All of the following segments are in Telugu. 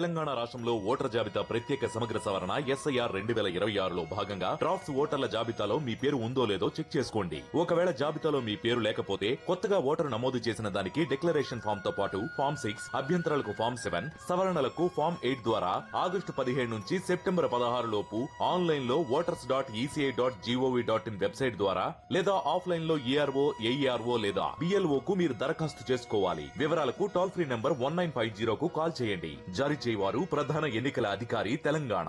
తెలంగాణ రాష్ట్రంలో ఓటర్ జాబితా ప్రత్యేక సమగ్ర సవరణ ఎస్ఐఆర్ 2026లో భాగంగా డ్రాఫ్ట్స్ ఓటర్ల జాబితాలో మీ పేరు ఉందో లేదో చెక్ చేసుకోండి. ఒకవేళ జాబితాలో మీ పేరు లేకపోతే కొత్తగా ఓటరు నమోదు చేసిన దానికి డిక్లరేషన్ ఫామ్ తో పాటు ఫామ్ 6, అభ్యంతరాలకు ఫామ్ 7, సవరణలకు ఫామ్ 8 ద్వారా ఆగస్టు 15 నుంచి సెప్టెంబర్ 16 లోపు ఆన్లైన్ లో voters.eci.gov.in వెబ్సైట్ ద్వారా లేదా ఆఫ్లైన్ లో ఏఆర్ఓ, ఏఈఆర్ఓ లేదా బిఎల్ఓ కు మీరు దరఖాస్తు చేసుకోవాలి. వివరాలకు టోల్ ఫ్రీ నంబర్ 1950 కు కాల్ చేయండి. జారీ చేయవారు ప్రధాన ఎన్నికల అధికారి తెలంగాణ.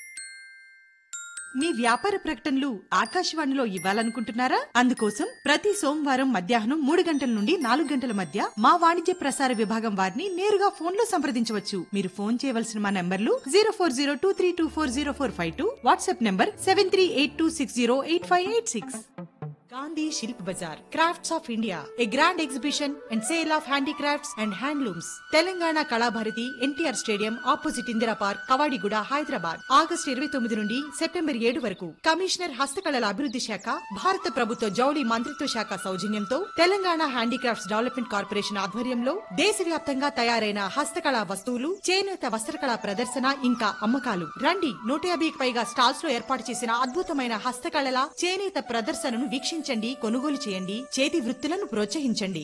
మీ వ్యాపార ప్రకటనలు ఆకాశవాణిలో ఇవ్వాలనుకుంటున్నారా? అందుకోసం ప్రతి సోమవారం మధ్యాహ్నం 3 గంటల నుండి 4 గంటల మధ్య మా వాణిజ్య ప్రసార విభాగం వారిని నేరుగా ఫోన్ లో సంప్రదించవచ్చు. మీరు ఫోన్ చేయవలసిన మా నంబర్లు 0402324045, WhatsApp number 7382608586. Gandhi Shilp Bazar, crafts of India, A grand exhibition and sale of handicrafts and handlooms. Telangana Kalabharathi, NTR stadium opposite Indira park, Kavadiguda, Hyderabad. August 29 నుండి సెప్టెంబర్ 7 వరకు. కమిషనర్ హస్తకళల అభివృద్ధి శాఖ, భారత ప్రభుత్వ జౌళి మంత్రిత్వ శాఖ సౌజన్యంతో తెలంగాణ హ్యాండీక్రాఫ్ట్స్ డెవలప్మెంట్ కార్పొరేషన్ ఆధ్వర్యంలో దేశవ్యాప్తంగా తయారైన హస్తకళా వస్తువులు, చేనేత వస్త్రకళా ప్రదర్శన ఇంకా అమ్మకాలు. రండి, 150కి పైగా స్టాల్స్ లో ఏర్పాటు చేసిన అద్భుతమైన హస్తకళల, చేనేత ప్రదర్శనను వీక్షించండి, కొనుగోలు చేయండి, చేతి వృత్తులను ప్రోత్సహించండి.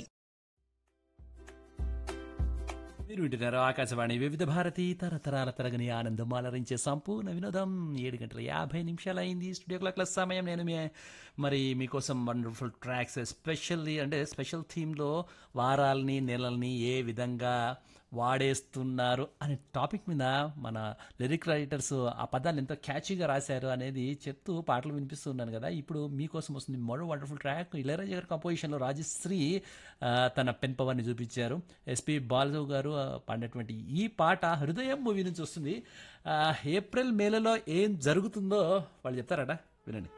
మీరు వింటున్నారు ఆకాశవాణి వివిధ భారతి, తరతరాల తరగని ఆనందం అలరించే సంపూర్ణ వినోదం. 7:50 అయింది స్టూడియో క్లాక్ల సమయం. నేను మరి మీకోసం వండర్ఫుల్ ట్రాక్స్, స్పెషల్ థీమ్లో వారాల్ని, నెలల్ని ఏ విధంగా వాడేస్తున్నారు అనే టాపిక్ మీద మన లిరిక్ రైటర్స్ ఆ పదాన్ని ఎంతో క్యాచీగా రాశారు అనేది చెప్తూ పాటలు వినిపిస్తున్నాను కదా. ఇప్పుడు మీకోసం వస్తుంది మరో వండర్ఫుల్ ట్రాక్. ఇళయరాజా గారి కంపోజిషన్లో రాజశ్రీ తన పెన్ పవర్ని చూపించారు. ఎస్పి బాలు గారు పాడినటువంటి ఈ పాట హృదయం మూవీ నుంచి వస్తుంది. ఏప్రిల్ మేలలో ఏం జరుగుతుందో వాళ్ళు చెప్తారట, వినండి.